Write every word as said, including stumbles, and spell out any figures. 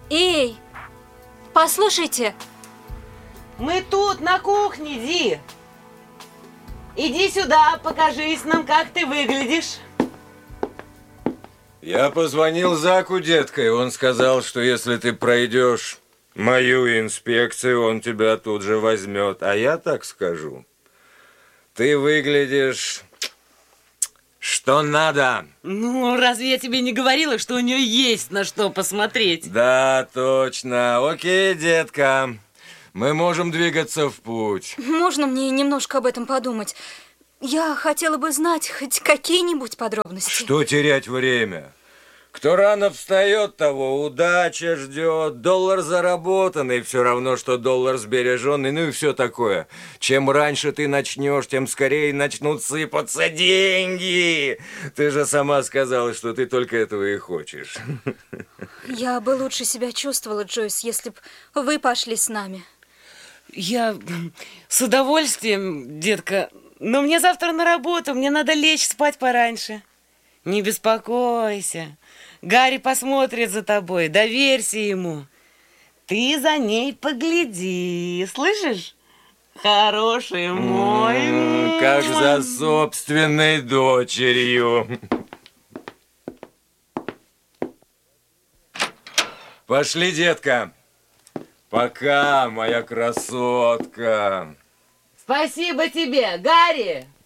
Эй, послушайте. Мы тут, на кухне, Ди. Иди сюда, покажись нам, как ты выглядишь. Я позвонил Заку, детка, и он сказал, что если ты пройдешь мою инспекцию, он тебя тут же возьмет. А я так скажу. Ты выглядишь, что надо. Ну, разве я тебе не говорила, что у нее есть на что посмотреть? Да, точно. Окей, детка. Мы можем двигаться в путь. Можно мне немножко об этом подумать? Я хотела бы знать хоть какие-нибудь подробности. Что терять время? Кто рано встает, того удача ждет. Доллар заработанный, все равно, что доллар сбереженный, ну и все такое. Чем раньше ты начнешь, тем скорее начнут сыпаться деньги. Ты же сама сказала, что ты только этого и хочешь. Я бы лучше себя чувствовала, Джойс, если бы вы пошли с нами. Я с удовольствием, детка. Но мне завтра на работу, мне надо лечь спать пораньше. Не беспокойся. Гарри посмотрит за тобой, доверься ему. Ты за ней погляди, слышишь? Хороший мой. М-м, как за собственной дочерью. Пошли, детка. Пока, моя красотка. Спасибо тебе, Гарри.